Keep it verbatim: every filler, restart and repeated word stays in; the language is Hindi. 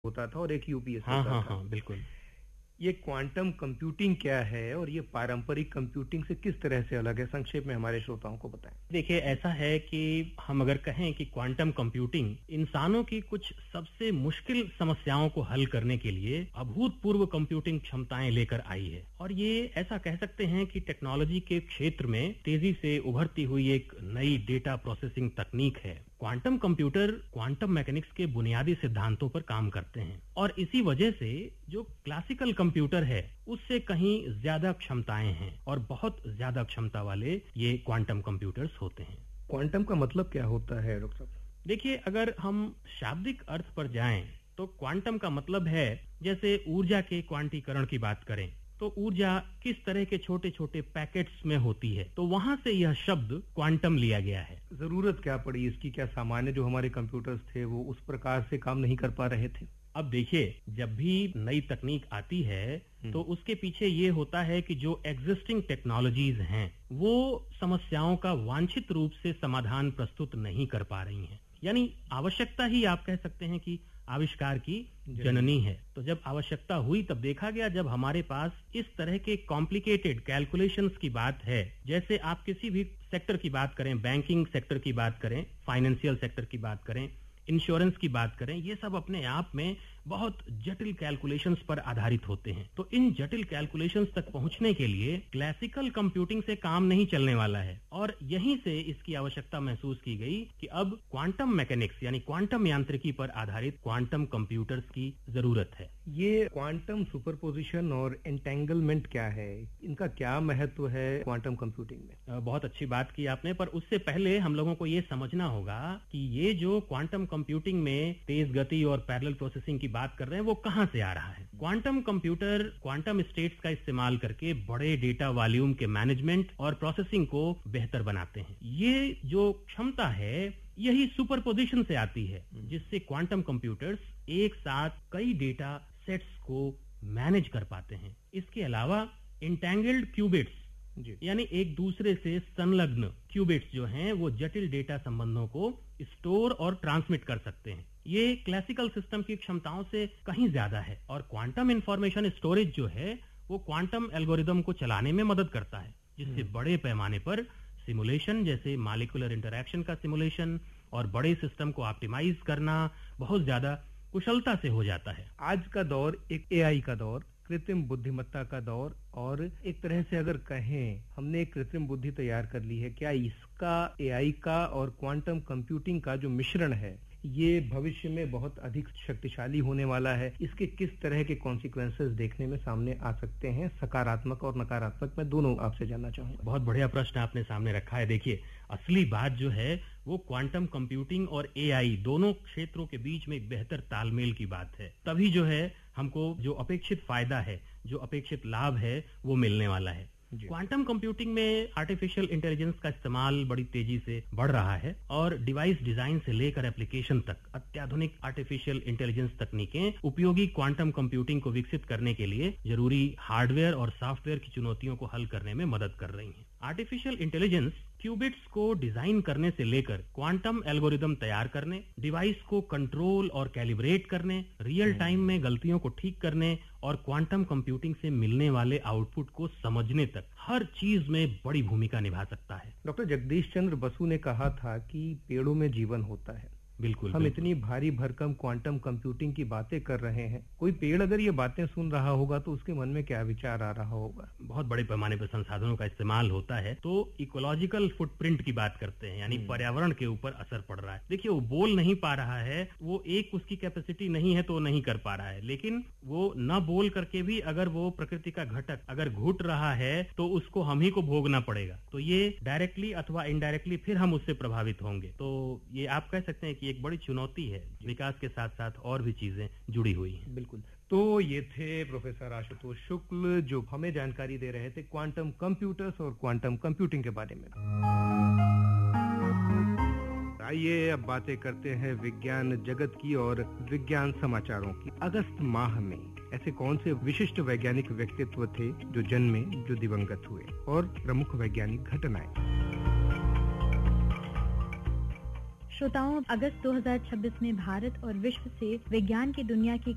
होता था और एक यूपीएससी हाँ होता हाँ था। हाँ बिल्कुल। ये क्वांटम कंप्यूटिंग क्या है और ये पारंपरिक कंप्यूटिंग से किस तरह से अलग है, संक्षेप में हमारे श्रोताओं को बताएं। देखिए, ऐसा है कि हम अगर कहें कि क्वांटम कंप्यूटिंग इंसानों की कुछ सबसे मुश्किल समस्याओं को हल करने के लिए अभूतपूर्व कंप्यूटिंग क्षमताएं लेकर आई है, और ये ऐसा कह सकते हैं कि टेक्नोलॉजी के क्षेत्र में तेजी से उभरती हुई एक नई डेटा प्रोसेसिंग तकनीक है। क्वांटम कंप्यूटर क्वांटम मैकेनिक्स के बुनियादी सिद्धांतों पर काम करते हैं, और इसी वजह से जो क्लासिकल कंप्यूटर है उससे कहीं ज्यादा क्षमताएं हैं, और बहुत ज्यादा क्षमता वाले ये क्वांटम कंप्यूटर्स होते हैं। क्वांटम का मतलब क्या होता है डॉक्टर साहब? देखिए, अगर हम शाब्दिक अर्थ पर जाएं तो क्वांटम का मतलब है, जैसे ऊर्जा के क्वांटीकरण की बात करें तो ऊर्जा किस तरह के छोटे छोटे पैकेट्स में होती है, तो वहां से यह शब्द क्वांटम लिया गया है। जरूरत क्या पड़ी इसकी? क्या सामान्य जो हमारे कंप्यूटर्स थे वो उस प्रकार से काम नहीं कर पा रहे थे? अब देखिए, जब भी नई तकनीक आती है तो उसके पीछे ये होता है कि जो एग्जिस्टिंग टेक्नोलॉजीज हैं वो समस्याओं का वांछित रूप से समाधान प्रस्तुत नहीं कर पा रही हैं। यानी आवश्यकता ही आप कह सकते हैं कि आविष्कार की जननी है। तो जब आवश्यकता हुई तब देखा गया, जब हमारे पास इस तरह के कॉम्प्लिकेटेड कैलकुलेशंस की बात है, जैसे आप किसी भी सेक्टर की बात करें, बैंकिंग सेक्टर की बात करें, फाइनेंशियल सेक्टर की बात करें, इंश्योरेंस की बात करें, ये सब अपने आप में बहुत जटिल कैलकुलेशंस पर आधारित होते हैं। तो इन जटिल कैलकुलेशंस तक पहुंचने के लिए क्लासिकल कंप्यूटिंग से काम नहीं चलने वाला है, और यहीं से इसकी आवश्यकता महसूस की गई कि अब क्वांटम मैकेनिक्स यानी क्वांटम यांत्रिकी पर आधारित क्वांटम कंप्यूटर्स की जरूरत है। ये क्वांटम सुपरपोजिशन और एंटेंगलमेंट क्या है, इनका क्या महत्व है क्वांटम कंप्यूटिंग में? बहुत अच्छी बात की आपने, पर उससे पहले हम लोगों को ये समझना होगा कि ये जो क्वांटम कंप्यूटिंग में तेज गति और पैरेलल प्रोसेसिंग की बात कर रहे हैं वो कहां से आ रहा है। क्वांटम कंप्यूटर क्वांटम स्टेट्स का इस्तेमाल करके बड़े डेटा वॉल्यूम के मैनेजमेंट और प्रोसेसिंग को बेहतर बनाते हैं। ये जो क्षमता है यही सुपरपोजिशन से आती है, जिससे क्वांटम कंप्यूटर्स एक साथ कई डेटा सेट्स को मैनेज कर पाते हैं। इसके अलावा इंटैंगल्ड क्यूबिट्स यानी एक दूसरे से संलग्न क्यूबिट्स जो हैं वो जटिल डेटा संबंधों को स्टोर और ट्रांसमिट कर सकते हैं। ये क्लासिकल सिस्टम की क्षमताओं से कहीं ज्यादा है, और क्वांटम इंफॉर्मेशन स्टोरेज जो है वो क्वांटम एल्गोरिदम को चलाने में मदद करता है, जिससे बड़े पैमाने पर सिमुलेशन, जैसे मॉलिक्यूलर इंटरैक्शन का सिमुलेशन और बड़े सिस्टम को ऑप्टिमाइज करना बहुत ज्यादा कुशलता से हो जाता है। आज का दौर एक एआई का दौर, कृत्रिम बुद्धिमत्ता का दौर, और एक तरह से अगर कहें हमने एक कृत्रिम बुद्धि तैयार कर ली है, क्या इसका एआई का और क्वांटम कंप्यूटिंग का जो मिश्रण है ये भविष्य में बहुत अधिक शक्तिशाली होने वाला है? इसके किस तरह के कॉन्सिक्वेंसेस देखने में सामने आ सकते हैं, सकारात्मक और नकारात्मक? मैं दोनों आपसे जानना चाहूंगा। बहुत बढ़िया प्रश्न आपने सामने रखा है। देखिए, असली बात जो है वो क्वांटम कंप्यूटिंग और एआई दोनों क्षेत्रों के बीच में एक बेहतर तालमेल की बात है। तभी जो है हमको जो अपेक्षित फायदा है, जो अपेक्षित लाभ है वो मिलने वाला है। क्वांटम कंप्यूटिंग में आर्टिफिशियल इंटेलिजेंस का इस्तेमाल बड़ी तेजी से बढ़ रहा है, और डिवाइस डिजाइन से लेकर एप्लीकेशन तक अत्याधुनिक आर्टिफिशियल इंटेलिजेंस तकनीकें उपयोगी क्वांटम कंप्यूटिंग को विकसित करने के लिए जरूरी हार्डवेयर और सॉफ्टवेयर की चुनौतियों को हल करने में मदद कर रही हैं। आर्टिफिशियल इंटेलिजेंस क्यूबिट्स को डिजाइन करने से लेकर क्वांटम एल्गोरिदम तैयार करने, डिवाइस को कंट्रोल और कैलिब्रेट करने, रियल टाइम में गलतियों को ठीक करने और क्वांटम कंप्यूटिंग से मिलने वाले आउटपुट को समझने तक हर चीज में बड़ी भूमिका निभा सकता है। डॉक्टर जगदीश चंद्र बसु ने कहा था कि पेड़ों में जीवन होता है। बिल्कुल, हम बिल्कुल। इतनी भारी भरकम क्वांटम कंप्यूटिंग की बातें कर रहे हैं, कोई पेड़ अगर ये बातें सुन रहा होगा तो उसके मन में क्या विचार आ रहा होगा? बहुत बड़े पैमाने पर संसाधनों का इस्तेमाल होता है, तो इकोलॉजिकल फुटप्रिंट की बात करते हैं, यानी पर्यावरण के ऊपर असर पड़ रहा है। देखिए, वो बोल नहीं पा रहा है, वो एक उसकी कैपेसिटी नहीं है तो नहीं कर पा रहा है, लेकिन वो न बोल करके भी अगर वो प्रकृति का घटक अगर घुट रहा है तो उसको हम ही को भोगना पड़ेगा। तो ये डायरेक्टली अथवा इनडायरेक्टली फिर हम उससे प्रभावित होंगे। तो ये आप कह सकते हैं कि एक बड़ी चुनौती है। विकास के साथ साथ और भी चीजें जुड़ी हुई हैं। बिल्कुल। तो ये थे प्रोफेसर आशुतोष शुक्ल जो हमें जानकारी दे रहे थे क्वांटम कंप्यूटर्स और क्वांटम कंप्यूटिंग के बारे में। आइए अब बातें करते हैं विज्ञान जगत की और विज्ञान समाचारों की। अगस्त माह में ऐसे कौन से विशिष्ट वैज्ञानिक व्यक्तित्व थे जो जन्मे, जो दिवंगत हुए, और प्रमुख वैज्ञानिक घटनाएं? श्रोताओं, अगस्त दो हज़ार छब्बीस में भारत और विश्व से विज्ञान की दुनिया की